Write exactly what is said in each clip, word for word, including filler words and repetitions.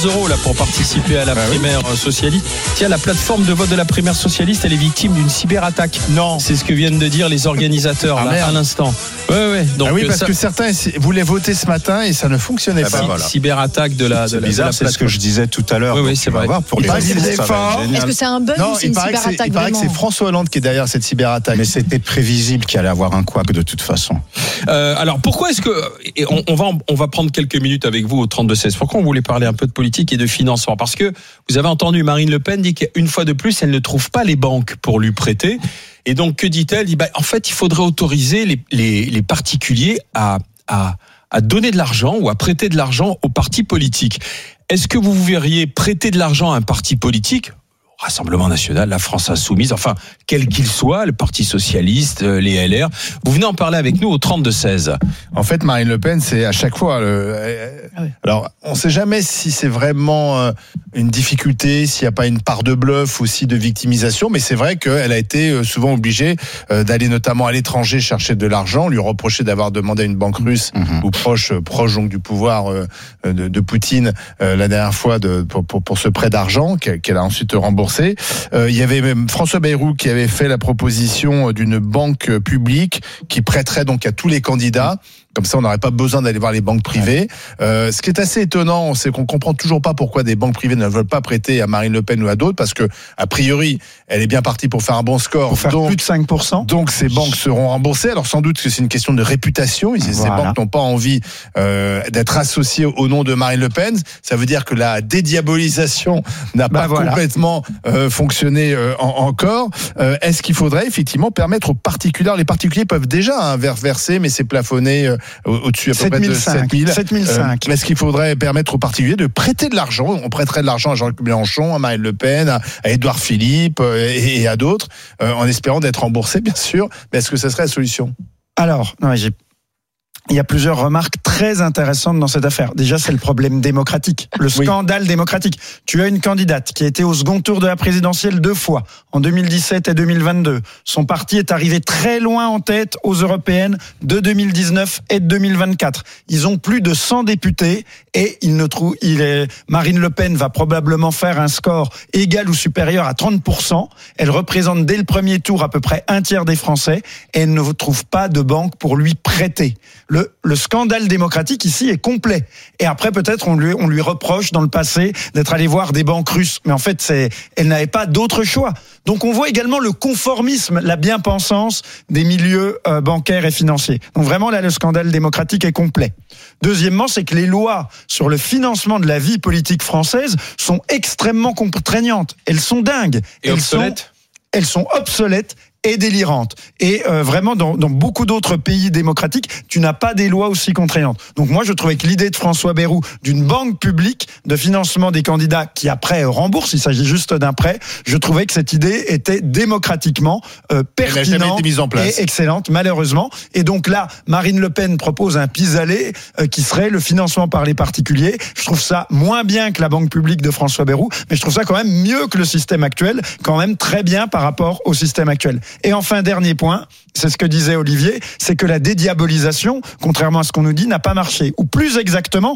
euros là pour participer à la ah primaire oui. socialiste. Tiens, la plateforme de vote de la primaire socialiste, elle est victime d'une cyberattaque. Non. C'est ce que viennent de dire les organisateurs ah, là, à l'instant. Ouais, ouais. Donc, ah oui, parce ça... que certains voulaient voter ce matin et ça ne fonctionnait ah pas. Ben voilà. Cyberattaque de la. C'est de la, bizarre, de la c'est ce que je disais tout à l'heure. Oui, oui, c'est vrai. Voir, pour il les paraît villes, c'est ça fort. va être Est-ce que c'est un bug non, ou c'est une cyberattaque? Il paraît que c'est François Hollande qui est derrière cette cyberattaque. Mais c'était prévisible qu'il allait avoir un couac de toute façon. Euh, alors pourquoi est-ce que et on, on va on va prendre quelques minutes avec vous au trente-deux seize. Pourquoi on voulait parler un peu de politique et de financement? Parce que vous avez entendu Marine Le Pen dire qu'une fois de plus, elle ne trouve pas les banques pour lui prêter. Et donc que dit-elle? dit, bah, en fait, il faudrait autoriser les, les, les particuliers à, à, à donner de l'argent ou à prêter de l'argent aux partis politiques. Est-ce que vous verriez prêter de l'argent à un parti politique? Rassemblement national, la France insoumise, enfin, quel qu'il soit, le Parti socialiste, les L R. Vous venez en parler avec nous au trente-deux seize. En fait, Marine Le Pen, c'est à chaque fois... Le... Ah oui. Alors, on ne sait jamais si c'est vraiment une difficulté, s'il n'y a pas une part de bluff, aussi de victimisation, mais c'est vrai qu'elle a été souvent obligée d'aller notamment à l'étranger chercher de l'argent, lui reprocher d'avoir demandé à une banque russe mmh. ou proche, proche donc, du pouvoir de, de Poutine la dernière fois de, pour, pour, pour ce prêt d'argent qu'elle a ensuite remboursé. Euh, il y avait même François Bayrou qui avait fait la proposition d'une banque publique qui prêterait donc à tous les candidats. Comme ça, on n'aurait pas besoin d'aller voir les banques privées. Euh, ce qui est assez étonnant, c'est qu'on comprend toujours pas pourquoi des banques privées ne veulent pas prêter à Marine Le Pen ou à d'autres, parce que a priori, elle est bien partie pour faire un bon score. Pour faire donc, plus de cinq pour cent. Donc ces banques seront remboursées. Alors sans doute que c'est une question de réputation. Voilà. Ces banques n'ont pas envie euh, d'être associées au nom de Marine Le Pen. Ça veut dire que la dédiabolisation n'a bah pas voilà. complètement euh, fonctionné euh, en, encore. Euh, est-ce qu'il faudrait effectivement permettre aux particuliers, les particuliers peuvent déjà hein, verser, mais c'est plafonné euh, au-dessus à peu près de sept mille. sept mille cinq. Euh, est-ce qu'il faudrait permettre aux particuliers de prêter de l'argent? On prêterait de l'argent à Jean-Luc Mélenchon, à Marine Le Pen, à, à Édouard Philippe euh, et, et à d'autres, euh, en espérant d'être remboursés, bien sûr. Mais est-ce que ça serait la solution? Alors, non, j'ai... il y a plusieurs remarques très intéressantes dans cette affaire. Déjà, c'est le problème démocratique, le scandale oui. démocratique. Tu as une candidate qui a été au second tour de la présidentielle deux fois, en deux mille dix-sept et deux mille vingt-deux. Son parti est arrivé très loin en tête aux européennes de deux mille dix-neuf et de deux mille vingt-quatre. Ils ont plus de cent députés et il ne trouve, il est, Marine Le Pen va probablement faire un score égal ou supérieur à trente pour cent. Elle représente dès le premier tour à peu près un tiers des Français et elle ne trouve pas de banque pour lui prêter. Le, le scandale démocratique ici est complet. Et après, peut-être, on lui, on lui reproche dans le passé d'être allé voir des banques russes. Mais en fait, c'est, elle n'avait pas d'autre choix. Donc, on voit également le conformisme, la bien-pensance des milieux euh, bancaires et financiers. Donc, vraiment, là, le scandale démocratique est complet. Deuxièmement, c'est que les lois sur le financement de la vie politique française sont extrêmement contraignantes. Elles sont dingues. Et elles obsolètes. Sont, elles sont obsolètes et délirante. Et euh, vraiment, dans, dans beaucoup d'autres pays démocratiques, tu n'as pas des lois aussi contraignantes. Donc moi, je trouvais que l'idée de François Bayrou d'une banque publique de financement des candidats qui après remboursent, il s'agit juste d'un prêt, je trouvais que cette idée était démocratiquement euh, pertinente été mise en place. et excellente, malheureusement. Et donc là, Marine Le Pen propose un pis-aller euh, qui serait le financement par les particuliers. Je trouve ça moins bien que la banque publique de François Bayrou, mais je trouve ça quand même mieux que le système actuel, quand même très bien par rapport au système actuel. Et enfin, dernier point, c'est ce que disait Olivier, c'est que la dédiabolisation, contrairement à ce qu'on nous dit, n'a pas marché. Ou plus exactement,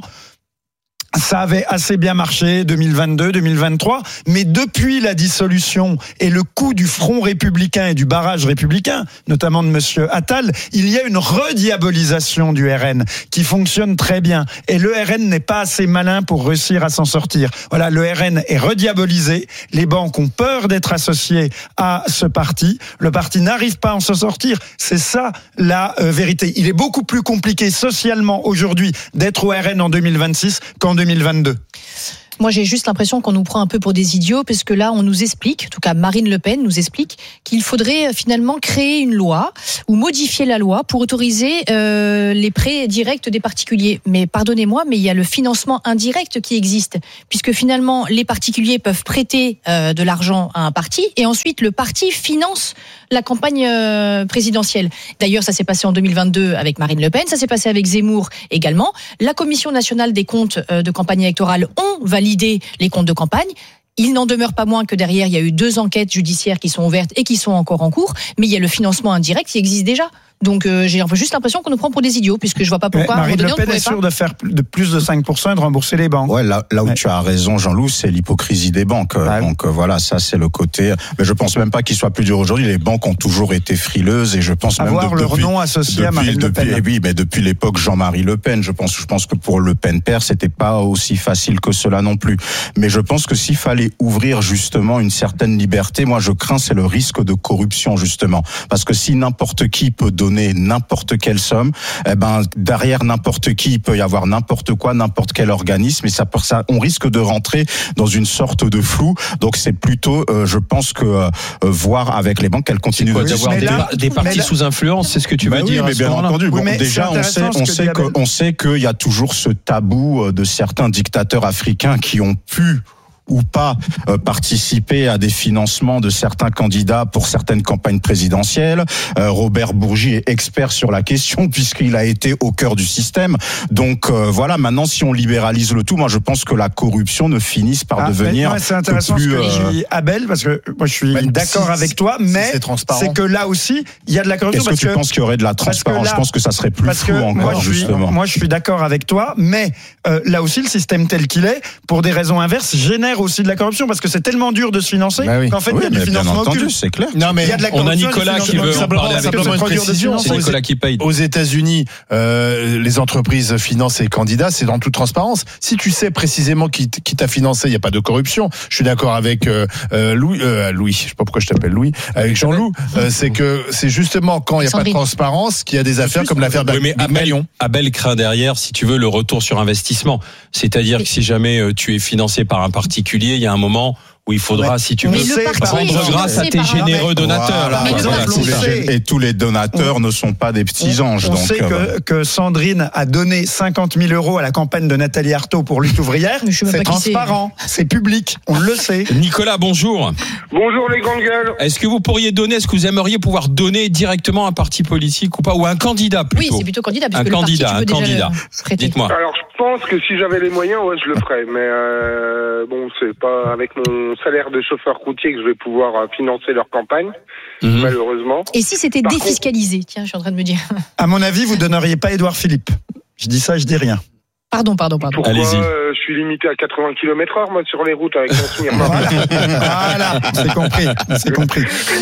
ça avait assez bien marché deux mille vingt-deux, deux mille vingt-trois, mais depuis la dissolution et le coup du front républicain et du barrage républicain, notamment de monsieur Attal, il y a une rediabolisation du R N qui fonctionne très bien. Et le R N n'est pas assez malin pour réussir à s'en sortir. Voilà, le R N est rediabolisé, les banques ont peur d'être associées à ce parti, le parti n'arrive pas à en s'en sortir. C'est ça la euh, vérité. Il est beaucoup plus compliqué socialement aujourd'hui d'être au R N en deux mille vingt-six qu'en deux mille vingt-deux. Moi, j'ai juste l'impression qu'on nous prend un peu pour des idiots, parce que là, on nous explique, en tout cas Marine Le Pen nous explique, qu'il faudrait finalement créer une loi ou modifier la loi pour autoriser euh, les prêts directs des particuliers. Mais pardonnez-moi, mais il y a le financement indirect qui existe, puisque finalement, les particuliers peuvent prêter euh, de l'argent à un parti, et ensuite le parti finance la campagne euh, présidentielle. D'ailleurs, ça s'est passé en deux mille vingt-deux avec Marine Le Pen, ça s'est passé avec Zemmour également. La Commission nationale des comptes euh, de campagne électorale ont validé les comptes de campagne. Il n'en demeure pas moins que derrière, il y a eu deux enquêtes judiciaires qui sont ouvertes et qui sont encore en cours, mais il y a le financement indirect qui existe déjà. Donc euh, j'ai juste l'impression qu'on nous prend pour des idiots, puisque je vois pas pourquoi. Marine donné, Le Pen est sûre de faire de plus de cinq pour cent et de rembourser les banques. Ouais, là, là où ouais. tu as raison, Jean-Loup, c'est l'hypocrisie des banques. Ouais. Donc euh, voilà, ça c'est le côté. Mais je pense même pas qu'il soit plus dur aujourd'hui. Les banques ont toujours été frileuses et je pense même avoir de, leur depuis, nom associé depuis, à Marine Le Pen. Depuis, oui, mais depuis l'époque Jean-Marie Le Pen, je pense, je pense que pour Le Pen père, c'était pas aussi facile que cela non plus. Mais je pense que s'il fallait ouvrir justement une certaine liberté, moi je crains c'est le risque de corruption justement, parce que si n'importe qui peut donner n'importe quelle somme, eh ben derrière n'importe qui il peut y avoir n'importe quoi, n'importe quel organisme, et ça, ça on risque de rentrer dans une sorte de flou. Donc c'est plutôt, euh, je pense que euh, voir avec les banques qu'elles continuent Quoi, de d'avoir mais des, là- des partis mais là- sous influence, c'est ce que tu bah veux oui, dire. mais à ce bien moment-là. entendu. Oui, Bon, mais déjà, c'est on sait, intéressant on ce que sait dit que, Abel. on sait qu'il y a toujours ce tabou de certains dictateurs africains qui ont pu ou pas euh, participer à des financements de certains candidats pour certaines campagnes présidentielles. Euh, Robert Bourgi est expert sur la question puisqu'il a été au cœur du système. Donc euh, voilà, maintenant si on libéralise le tout, moi je pense que la corruption ne finisse par Ah, devenir mais, ouais, c'est intéressant que ce plus, que euh, dit Abel, parce que moi je suis Bah, d'accord si- avec toi, si mais c'est transparent. c'est que là aussi il y a de la corruption. Est-ce que parce tu penses qu'il y aurait de la parce que transparence? là- Je pense que ça serait plus Parce que flou encore, moi je, suis, justement. moi je suis d'accord avec toi, mais euh, là aussi le système tel qu'il est, pour des raisons inverses, génère aussi de la corruption, parce que c'est tellement dur de se financer Bah oui. qu'en fait Oui, il y a du mais bien financement entendu, occulte. c'est clair. Non, mais Il y a de la On a corruption, Nicolas du qui financement veut en occulte. parler avec simplement nous. une trop dur de précision. financer. C'est Nicolas qui paye. Aux États-Unis, euh, les entreprises financent les candidats, c'est dans toute transparence. Si tu sais précisément qui, t- qui t'a financé, il n'y a pas de corruption. Je suis d'accord avec euh, euh, Louis, euh, Louis, je sais pas pourquoi je t'appelle Louis, avec Jean-Loup. Euh, c'est que c'est justement quand il n'y a pas de Sandrine. transparence qu'il y a des affaires comme l'affaire Oui, mais Big Abel, Million. Abel craint derrière, si tu veux, le retour sur investissement. C'est-à-dire que si jamais euh, tu es financé par un particulier, il y a un moment où il faudra, si tu Mais veux, le sait, parti par rendre est grâce à financé tes par un- généreux donateurs. Voilà, Mais le voilà, parti- tous les on sait- gé- et tous les donateurs ne sont pas des petits anges. On donc, sait euh, que, que Sandrine a donné cinquante mille euros à la campagne de Nathalie Arthaud pour lutte ouvrière. Mais je sais même C'est pas qui c'est. transparent, c'est public, on le sait. Nicolas, bonjour. Bonjour les grandes gueules. Est-ce que vous pourriez donner, est-ce que vous aimeriez pouvoir donner directement à un parti politique ou pas, ou à un candidat Oui, plutôt? c'est plutôt candidat, puisque Un le parti, candidat, tu peux un déjà candidat. le prêter. Dites-moi. Alors je pense que si j'avais les moyens, ouais, je le ferais. Mais euh, bon, c'est pas avec mon salaire de chauffeur routier que je vais pouvoir euh, financer leur campagne, Mhm. malheureusement. Et si c'était Par défiscalisé? Tiens, je suis en train de me dire. À mon avis, vous donneriez pas Édouard Philippe. Je dis ça, je dis rien. Pardon, pardon, pardon. Pourquoi Allez-y. euh, je suis limité à quatre-vingts kilomètres heure moi sur les routes avec mon SMIR. Voilà, voilà, c'est compris, c'est compris.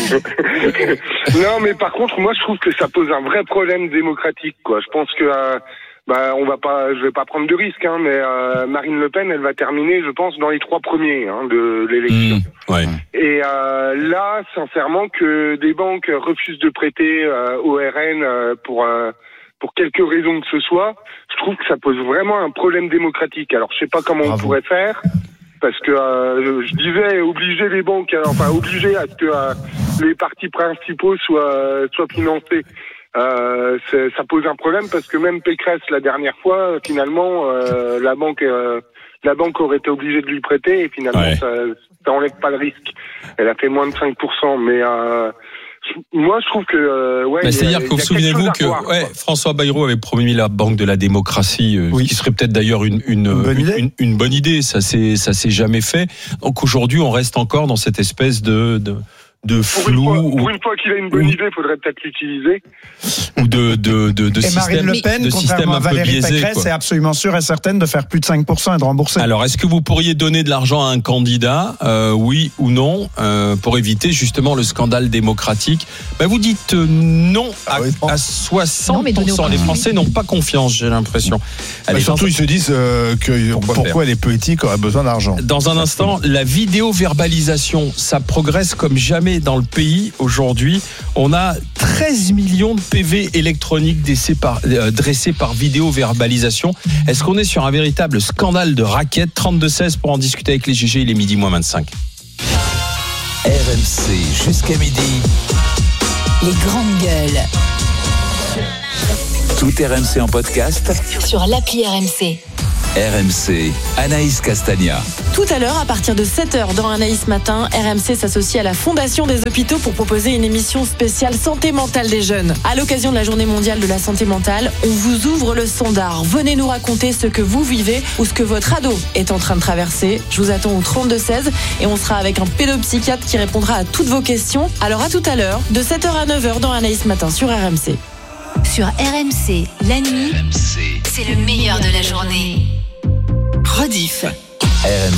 Non, mais par contre, moi je trouve que ça pose un vrai problème démocratique, quoi. Je pense que euh, bah on va pas, je vais pas prendre de risques, hein, mais euh, Marine Le Pen, elle va terminer, je pense, dans les trois premiers hein, de l'élection. Mmh, ouais. Et euh, là, sincèrement, que des banques refusent de prêter euh, au R N euh, pour euh, pour quelque raison que ce soit, je trouve que ça pose vraiment un problème démocratique. Alors, je sais pas comment Bravo. on pourrait faire, parce que euh, je disais obliger les banques, euh, enfin obliger à ce que euh, les partis principaux soient soient financés. Euh, c'est- ça pose un problème parce que même Pécresse la dernière fois, finalement, euh, la banque euh, la banque aurait été obligée de lui prêter et finalement Ouais. ça, ça enlève pas le risque. Elle a fait moins de cinq pour cent, mais euh, moi je trouve que euh, ouais. Bah, il y a- c'est-à-dire il y que a vous quelque souvenez-vous chose à que revoir, ouais, quoi. François Bayrou avait promis la banque de la démocratie, euh, Oui. qui serait peut-être d'ailleurs une, une, Une bonne une, idée. une- une bonne idée. Ça s'est ça s'est jamais fait. Donc aujourd'hui, on reste encore dans cette espèce de de, de Pour une flou fois, ou, pour une fois qu'il a une bonne ou- idée, il faudrait peut-être l'utiliser. ou de de de, de Et système, Marine Le Pen, de système contrairement un à peu Valérie biaisé. Pécresse, quoi. est absolument sûre et certaine de faire plus de cinq pour cent et de rembourser. Alors, est-ce que vous pourriez donner de l'argent à un candidat, euh, oui ou non, euh, pour éviter justement le scandale démocratique? Ben, vous dites euh, non à, Ah oui. à soixante pour cent. Non, mais donnez au Les parti. Français n'ont pas confiance, j'ai l'impression. Bah, Allez, surtout, dans- ils se disent euh, que Pourquoi pourquoi, les politiques auraient besoin d'argent. Dans un instant, la vidéo-verbalisation, ça progresse comme jamais dans le pays aujourd'hui. On a treize millions de P V électroniques dressés par, euh, dressés par vidéo-verbalisation. Est-ce qu'on est sur un véritable scandale de raquettes? Trente-deux seize pour en discuter avec les G G, il est midi moins vingt-cinq. R M C jusqu'à midi. Les grandes gueules. Tout R M C en podcast. Sur l'appli R M C. R M C, Anaïs Castagna. Tout à l'heure, à partir de sept heures dans Anaïs Matin, R M C s'associe à la Fondation des hôpitaux pour proposer une émission spéciale santé mentale des jeunes. À l'occasion de la journée mondiale de la santé mentale, on vous ouvre le standard. Venez nous raconter ce que vous vivez ou ce que votre ado est en train de traverser. Je vous attends au trente-deux seize et on sera avec un pédopsychiatre qui répondra à toutes vos questions. Alors à tout à l'heure, de sept heures à neuf heures dans Anaïs Matin sur R M C. Sur R M C, la nuit, c'est le meilleur de la journée. Rediff. R M C.